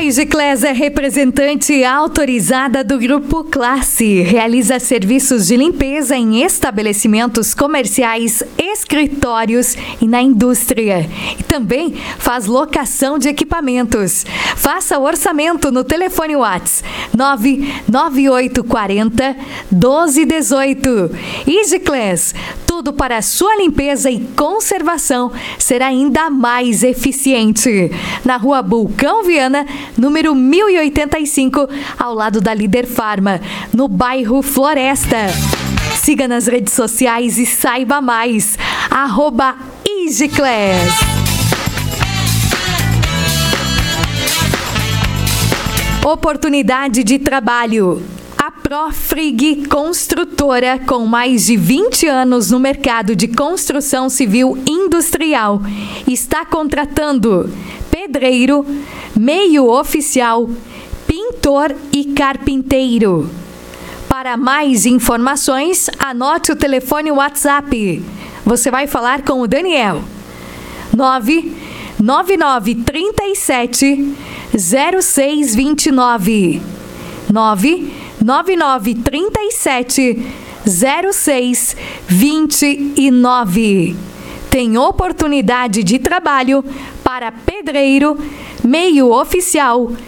Igiclass é representante autorizada do Grupo Classe. Realiza serviços de limpeza em estabelecimentos comerciais, escritórios e na indústria. E também faz locação de equipamentos. Faça o orçamento no telefone WhatsApp 99840 1218. Igiclass, tudo para a sua limpeza e conservação ser ainda mais eficiente. Na Rua Bulcão Viana, número 1085, ao lado da Líder Farma, no bairro Floresta. Siga nas redes sociais e saiba mais. @Igiclass. Oportunidade de trabalho. A Profrig Construtora, com mais de 20 anos no mercado de construção civil industrial, está contratando pedreiro, meio oficial, pintor e carpinteiro. Para mais informações, anote o telefone WhatsApp. Você vai falar com o Daniel. 99937 0629. 99937 0629. Tem oportunidade de trabalho para pedreiro, meio oficial,